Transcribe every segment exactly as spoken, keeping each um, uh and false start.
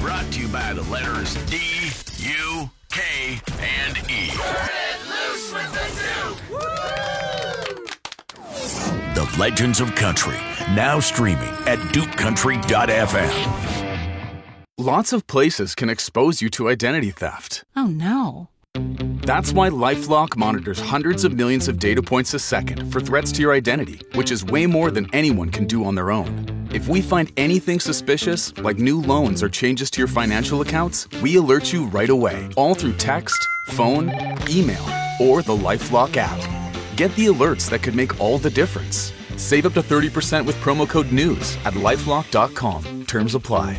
Brought to you by the letters D, U, K, and E. Turn it loose with the Duke! The Legends of Country, now streaming at duke country dot f m. Lots of places can expose you to identity theft. Oh, no. That's why LifeLock monitors hundreds of millions of data points a second for threats to your identity, which is way more than anyone can do on their own. If we find anything suspicious, like new loans or changes to your financial accounts, we alert you right away, all through text, phone, email, or the LifeLock app. Get the alerts that could make all the difference. Save up to thirty percent with promo code NEWS at lifelock dot com. Terms apply.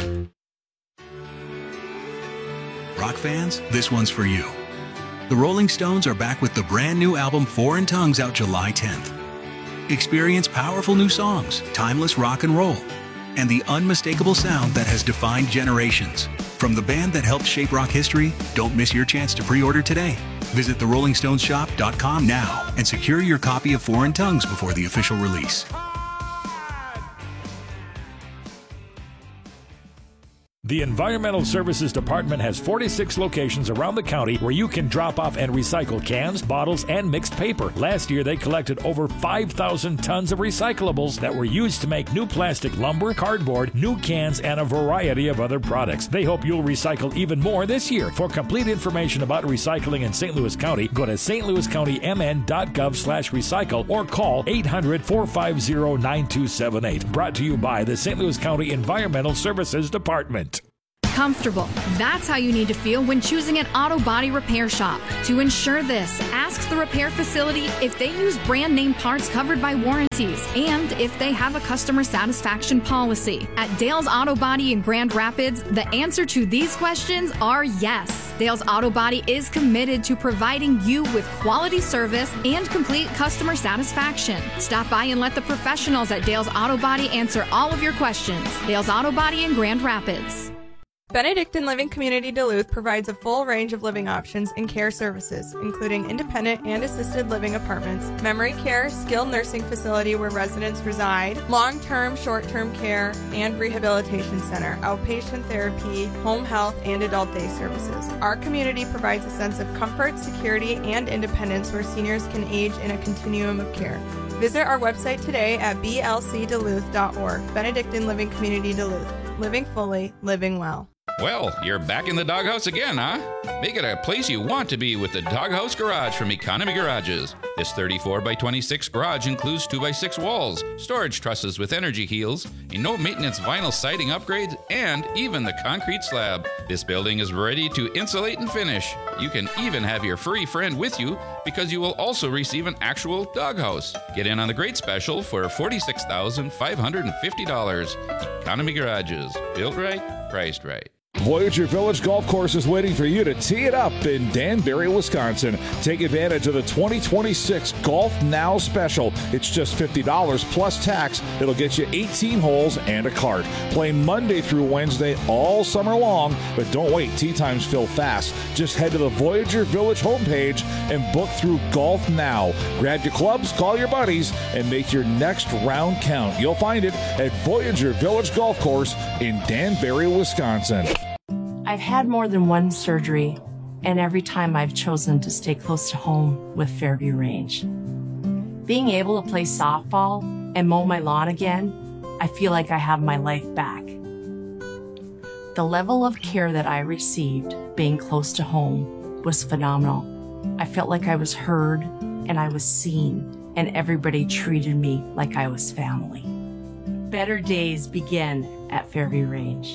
Rock fans, this one's for you. The Rolling Stones are back with the brand new album Foreign Tongues out July tenth. Experience powerful new songs, timeless rock and roll, and the unmistakable sound that has defined generations. From the band that helped shape rock history, don't miss your chance to pre-order today. Visit the rolling stones shop dot com now and secure your copy of Foreign Tongues before the official release. The Environmental Services Department has forty-six locations around the county where you can drop off and recycle cans, bottles, and mixed paper. Last year, they collected over five thousand tons of recyclables that were used to make new plastic lumber, cardboard, new cans, and a variety of other products. They hope you'll recycle even more this year. For complete information about recycling in Saint Louis County, go to s t louis county m n dot gov slash recycle or call eight hundred, four five zero, nine two seven eight. Brought to you by the Saint Louis County Environmental Services Department. Comfortable. That's how you need to feel when choosing an auto body repair shop. To ensure this, ask the repair facility if they use brand name parts covered by warranties and if they have a customer satisfaction policy. At Dale's Auto Body in Grand Rapids, the answer to these questions are yes. Dale's Auto Body is committed to providing you with quality service and complete customer satisfaction. Stop by and let the professionals at Dale's Auto Body answer all of your questions. Dale's Auto Body in Grand Rapids. Benedictine Living Community Duluth provides a full range of living options and care services, including independent and assisted living apartments, memory care, skilled nursing facility where residents reside, long-term, short-term care, and rehabilitation center, outpatient therapy, home health, and adult day services. Our community provides a sense of comfort, security, and independence where seniors can age in a continuum of care. Visit our website today at b l c duluth dot org. Benedictine Living Community Duluth. Living fully, living well. Well, you're back in the doghouse again, huh? Make it a place you want to be with the Doghouse Garage from Economy Garages. This thirty-four by twenty-six garage includes two by six walls, storage trusses with energy heels, a no-maintenance vinyl siding upgrade, and even the concrete slab. This building is ready to insulate and finish. You can even have your furry friend with you because you will also receive an actual doghouse. Get in on the great special for forty-six thousand five hundred fifty dollars. Economy Garages. Built right, priced right. Voyager Village Golf Course is waiting for you to tee it up in Danbury, Wisconsin. Take advantage of the twenty twenty-six Golf Now special. It's just fifty dollars plus tax. It'll get you eighteen holes and a cart. Play Monday through Wednesday all summer long, but don't wait. Tee times fill fast. Just head to the Voyager Village homepage and book through Golf Now. Grab your clubs, call your buddies, and make your next round count. You'll find it at Voyager Village Golf Course in Danbury, Wisconsin. I've had more than one surgery, and every time I've chosen to stay close to home with Fairview Range. Being able to play softball and mow my lawn again, I feel like I have my life back. The level of care that I received being close to home was phenomenal. I felt like I was heard and I was seen, and everybody treated me like I was family. Better days begin at Fairview Range.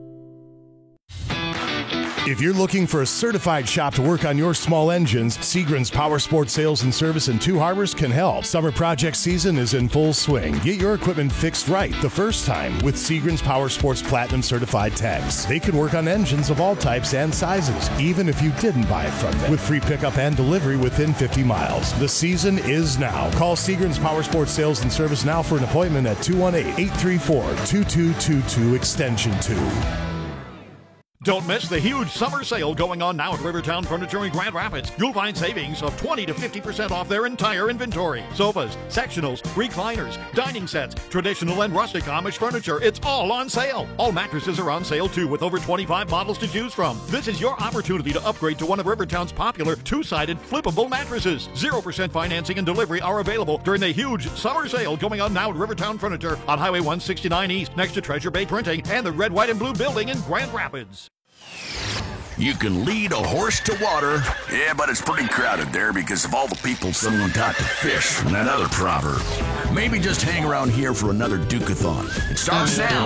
If you're looking for a certified shop to work on your small engines, Seagram's Power Sports Sales and Service in Two Harbors can help. Summer project season is in full swing. Get your equipment fixed right the first time with Seagram's Power Sports Platinum Certified Techs. They can work on engines of all types and sizes, even if you didn't buy it from them, with free pickup and delivery within fifty miles. The season is now. Call Seagram's Power Sports Sales and Service now for an appointment at two one eight, eight three four, two two two two extension two. Don't miss the huge summer sale going on now at Rivertown Furniture in Grand Rapids. You'll find savings of twenty to fifty percent off their entire inventory. Sofas, sectionals, recliners, dining sets, traditional and rustic Amish furniture. It's all on sale. All mattresses are on sale too, with over twenty-five models to choose from. This is your opportunity to upgrade to one of Rivertown's popular two-sided flippable mattresses. zero percent financing and delivery are available during the huge summer sale going on now at Rivertown Furniture on Highway one sixty-nine East next to Treasure Bay Printing and the Red, White, and Blue Building in Grand Rapids. You can lead a horse to water. Yeah, but it's pretty crowded there because of all the people someone taught to fish and that other proverb. Maybe just hang around here for another Duke-a-thon. It starts now.